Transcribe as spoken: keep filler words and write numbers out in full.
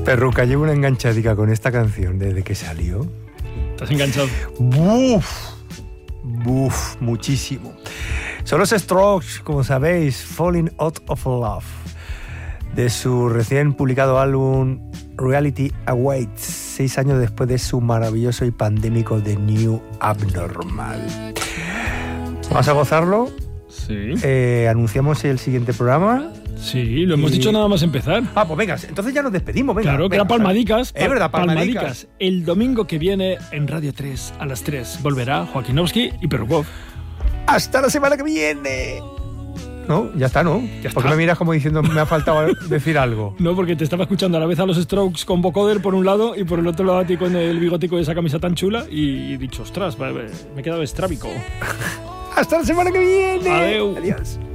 Perruca, llevo una enganchadica con esta canción desde que salió. ¿Estás enganchado? ¡Buf! ¡Buf! Muchísimo. Son los Strokes, como sabéis, Falling Out of Love, de su recién publicado álbum Reality Awaits, seis años después de su maravilloso y pandémico The New Abnormal. Vamos a gozarlo. Sí. Eh, anunciamos el siguiente programa. Sí, lo hemos y... dicho nada más empezar. Ah, pues venga, entonces ya nos despedimos. Venga, claro, que venga, era Palmadicas. Es verdad, Palmadicas. Palmadicas. El domingo que viene en Radio tres a las tres volverá Joaquinovski y Perrukov. ¡Hasta la semana que viene! No, ya está, ¿no? Ya ¿Por qué me miras como diciendo me ha faltado decir algo? No, porque te estaba escuchando a la vez a los Strokes con vocoder por un lado y por el otro lado a ti con el bigotico de esa camisa tan chula y he dicho, ostras, me he quedado estrábico. ¡Hasta la semana que viene! Adeu. Adiós.